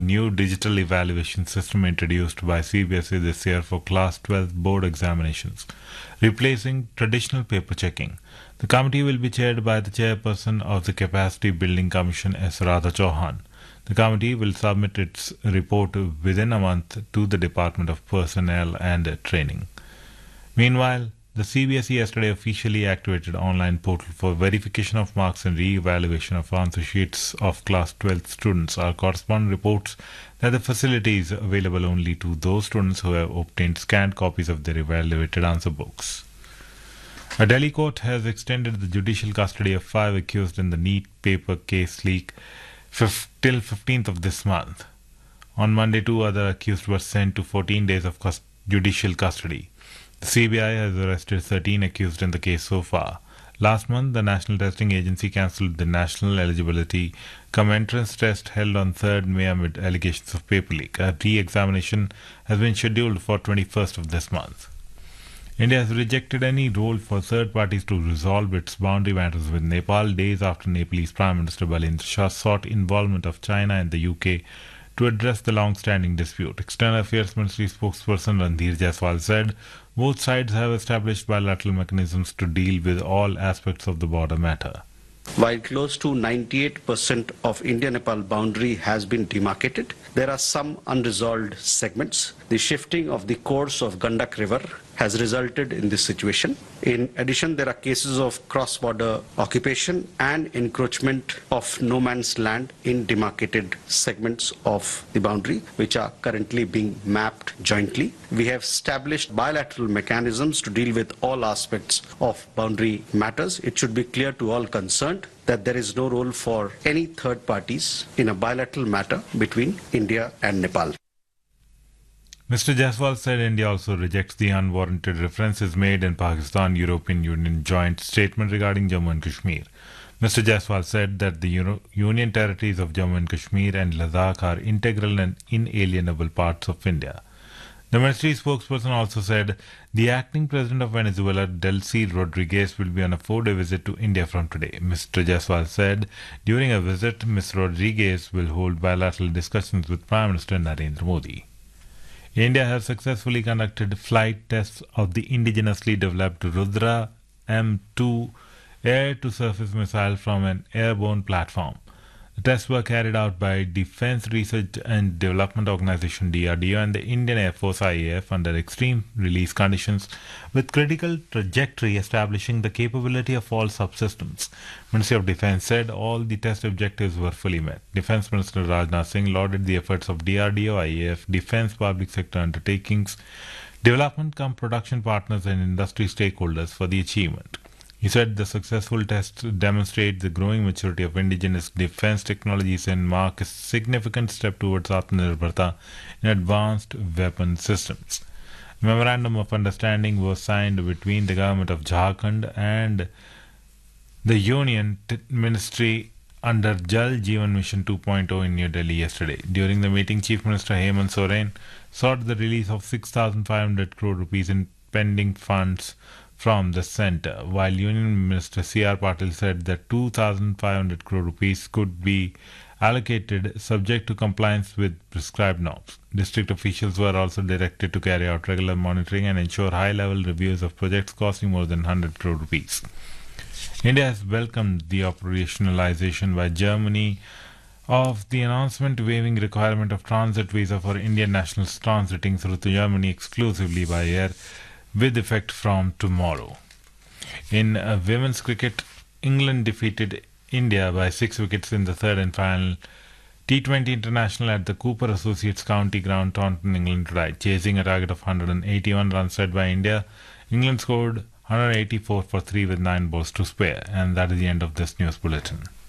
new digital evaluation system introduced by CBSE this year for Class 12 board examinations, replacing traditional paper checking. The committee will be chaired by the chairperson of the Capacity Building Commission, S. Radha Chauhan. The committee will submit its report within a month to the Department of Personnel and Training. Meanwhile, the CBSE yesterday officially activated online portal for verification of marks and re-evaluation of answer sheets of Class 12 students. Our correspondent reports that the facility is available only to those students who have obtained scanned copies of their evaluated answer books. A Delhi court has extended the judicial custody of 5 accused in the NEET paper case leak till 15th of this month. On Monday, 2 other accused were sent to 14 days of judicial custody. The CBI has arrested 13 accused in the case so far. Last month, the National Testing Agency cancelled the National Eligibility Come-Entrance Test held on 3rd May amid allegations of paper leak. A re-examination has been scheduled for 21st of this month. India has rejected any role for third parties to resolve its boundary matters with Nepal days after Nepalese Prime Minister Balendra Shah sought involvement of China and the UK to address the long-standing dispute. External Affairs Ministry spokesperson Randhir Jaiswal said both sides have established bilateral mechanisms to deal with all aspects of the border matter. While close to 98% of India-Nepal boundary has been demarcated, there are some unresolved segments. The shifting of the course of Gandak River has resulted in this situation. In addition, there are cases of cross-border occupation and encroachment of no man's land in demarcated segments of the boundary, which are currently being mapped jointly. We have established bilateral mechanisms to deal with all aspects of boundary matters. It should be clear to all concerned that there is no role for any third parties in a bilateral matter between India and Nepal. Mr. Jaiswal said India also rejects the unwarranted references made in Pakistan-European Union joint statement regarding Jammu and Kashmir. Mr. Jaiswal said that the Union territories of Jammu and Kashmir and Ladakh are integral and inalienable parts of India. The ministry spokesperson also said the acting president of Venezuela, Delcy Rodriguez, will be on a 4-day visit to India from today. Mr. Jaiswal said during a visit, Ms. Rodriguez will hold bilateral discussions with Prime Minister Narendra Modi. India has successfully conducted flight tests of the indigenously developed Rudra M2 air-to-surface missile from an airborne platform. The tests were carried out by Defence Research and Development Organisation DRDO and the Indian Air Force IAF under extreme release conditions with critical trajectory establishing the capability of all subsystems. Ministry of Defence said all the test objectives were fully met. Defence Minister Rajnath Singh lauded the efforts of DRDO, IAF, Defence public sector undertakings, development production partners and industry stakeholders for the achievement. He said the successful tests demonstrate the growing maturity of indigenous defense technologies and mark a significant step towards Atmanirbharta in advanced weapon systems. A memorandum of understanding was signed between the government of Jharkhand and the Union Ministry under Jal Jeevan Mission 2.0 in New Delhi yesterday. During the meeting, Chief Minister Hemant Soren sought the release of 6,500 crore rupees in pending funds from the centre, while Union Minister C.R. Patil said that 2,500 crore rupees could be allocated subject to compliance with prescribed norms. District officials were also directed to carry out regular monitoring and ensure high-level reviews of projects costing more than 100 crore rupees. India has welcomed the operationalization by Germany of the announcement waiving requirement of transit visa for Indian nationals transiting through to Germany exclusively by air, with effect from tomorrow. In women's cricket, England defeated India by 6 wickets in the third and final T20 International at the Cooper Associates County Ground, Taunton, England tonight. Chasing a target of 181 runs set by India, England scored 184 for 3 with 9 balls to spare. And that is the end of this news bulletin.